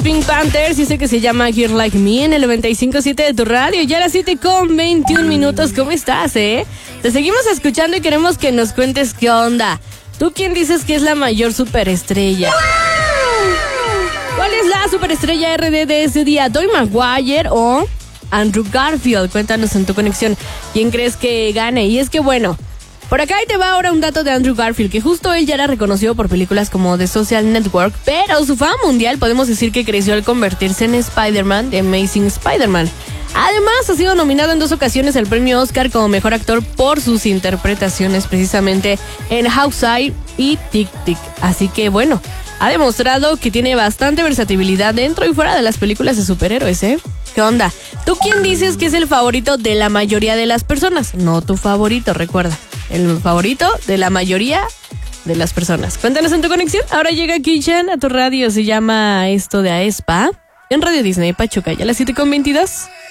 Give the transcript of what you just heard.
Pink Panthers, dice que se llama Girl Like Me en el 95.7 de tu radio. Ya a las 7:21. ¿Cómo estás, Te seguimos escuchando y queremos que nos cuentes qué onda. ¿Tú quién dices que es la mayor superestrella? ¿Cuál es la superestrella RD de ese día? ¿Tobey Maguire o Andrew Garfield? Cuéntanos en tu conexión quién crees que gane. Y es que bueno, por acá ahí te va ahora un dato de Andrew Garfield, que justo él ya era reconocido por películas como The Social Network, pero su fama mundial podemos decir que creció al convertirse en Spider-Man, The Amazing Spider-Man. Además, ha sido nominado en 2 ocasiones al premio Oscar como mejor actor por sus interpretaciones precisamente en Hawkeye y Tic Tic. Así que bueno, ha demostrado que tiene bastante versatilidad dentro y fuera de las películas de superhéroes, ¿Qué onda? ¿Tú quién dices que es el favorito de la mayoría de las personas? No tu favorito, recuerda. El favorito de la mayoría de las personas. Cuéntanos en tu conexión. Ahora llega Kitchen a tu radio. Se llama esto de Aespa en Radio Disney Pachuca. Ya a las 7:22.